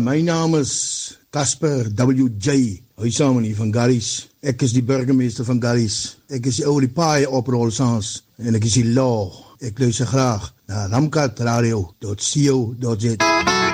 My naam is Casper W.J. Huisamen hier van Garries. Ek is die burgemeester van Garries. Ek is die ou die paai oprol saans en ek is die law. Ek luister graag na ramkatradio.co.za.